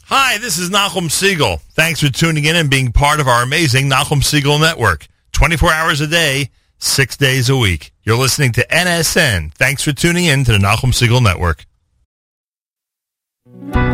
Hi, this is Nachum Siegel. Thanks for tuning in and being part of our amazing Nachum Siegel Network. 24 hours a day, 6 days a week. You're listening to NSN. Thanks for tuning in to the Nachum Siegel Network.